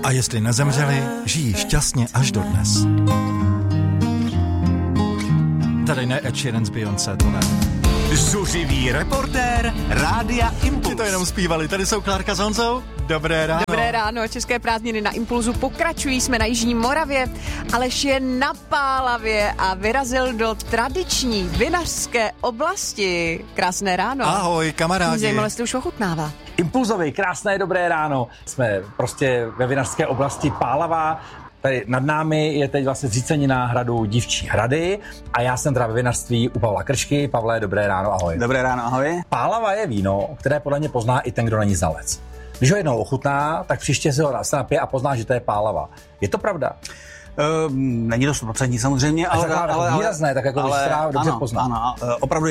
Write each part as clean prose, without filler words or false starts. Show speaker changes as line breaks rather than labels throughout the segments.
A jestli nezemřeli, žijí šťastně až dodnes. Tady ne Ed Sheeran z Beyoncé, to ne.
Zuřivý reportér Rádia Impuls.
Ti to jenom zpívali, tady jsou Klárka s Honzou. Dobré ráno.
Dobré ráno, české prázdniny na Impulzu pokračují, jsme na Jižní Moravě. Aleš je na Pálavě a vyrazil do tradiční vinařské oblasti. Krásné ráno.
Ahoj, kamarádi.
Mě zajímalo, jestli už ochutnává.
Impulzový, krásné dobré ráno. Jsme prostě ve vinařské oblasti Pálava. Tady nad námi je teď vlastně zřícenina hradu Dívčí hrady a já jsem teda ve vinařství u Pavla Kršky. Pavle, dobré ráno, ahoj.
Dobré ráno, ahoj.
Pálava je víno, které podle mě pozná i ten, kdo není znalec. Když ho jednou ochutná, tak příště si ho napije a pozná, že to je Pálava. Je to pravda?
Není to 100% samozřejmě, ale
výrazné, tak jako dobře pozná.
Ano, opravdu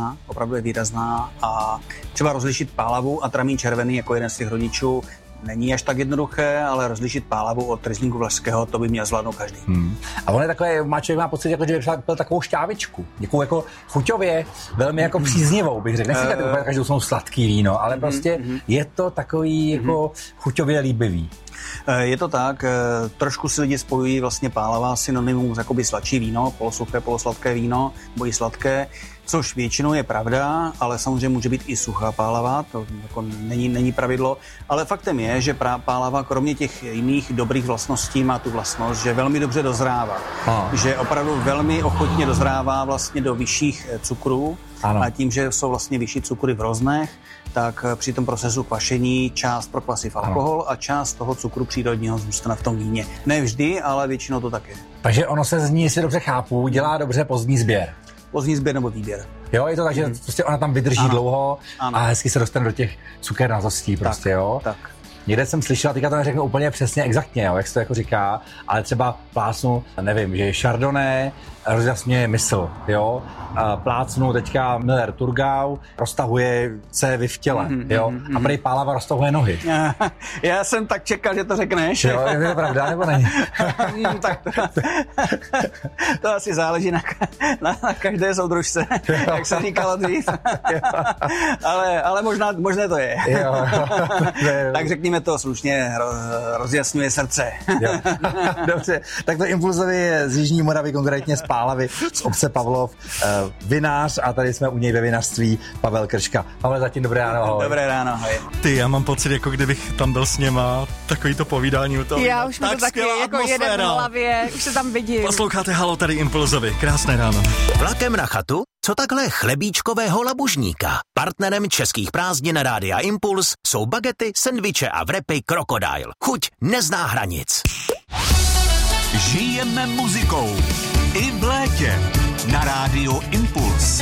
je výrazná a třeba rozlišit Pálavu a Tramín červený jako jeden z těch rodičů není až tak jednoduché, ale rozlišit Pálavu od Rieslinku Vlašského, to by měl zvládnout každý.
A on je takové, člověk má pocit, jako, že by pil takovou šťávičku, děkou jako chuťově, velmi jako příznivou, bych řekl. Nechci říkat úplně každou jsou sladký víno, ale prostě je to takový jako chuťově líbivý.
Je to tak, trošku si lidi spojují vlastně Pálava synonymum jakoby sladší víno, polosuché, polosladké víno, nebo i sladké, což většinou je pravda, ale samozřejmě může být i suchá Pálava, to jako není pravidlo, ale faktem je, že Pálava kromě těch jiných dobrých vlastností má tu vlastnost, že velmi dobře dozrává, že opravdu velmi ochotně dozrává vlastně do vyšších cukrů. Ano. A tím, že jsou vlastně vyšší cukry v roznech, tak při tom procesu kvašení část prokvasí v alkohol a část toho cukru přírodního zůstane v tom víně. Ne vždy, ale většinou to tak je.
Takže ono se z ní, jestli dobře chápu, dělá dobře pozdní sběr.
Pozdní sběr nebo výběr.
Jo, je to tak, že prostě ona tam vydrží dlouho a hezky se dostane do těch cukernazostí prostě, jo. Tak. Někde jsem slyšel, teďka to neřeknu úplně přesně exaktně, jo, jak se to jako říká, ale třeba plácnu, nevím, že Chardonnay rozjasňuje mysl, jo, plácnu teďka Miller Thurgau roztahuje cévy v těle, jo, a prej Pálava roztahuje nohy.
Já jsem tak čekal, že to řekneš.
Jo, je to pravda, nebo není?
Tak to asi záleží na každé soudružce, jak se říkalo dřív. ale možná to je.
Jo.
Tak řekněme to slušně, rozjasňuje srdce.
Jo. Dobře, tak to Impulzově je z Jižní Moravy, konkrétně z Pálavy, z obce Pavlov, vinář a tady jsme u něj ve vinařství Pavel Krška. Pavel, zatím dobré ráno, ahoj.
Dobré ráno, ahoj.
Ty, já mám pocit, jako kdybych tam byl s něma, takový to povídání u toho.
Já už mi to taky jako jeden v hlavě, už se tam vidím.
Posloucháte Halo, tady Impulzovi, krásné ráno.
Vlakem na chatu? Co takhle chlebíčkového labužníka? Partnerem českých prázdnin Rádia Impuls jsou bagety, sendviče a wrapy Crocodile. Chuť nezná hranic. Žijeme muzikou i v létě na Rádiu Impuls.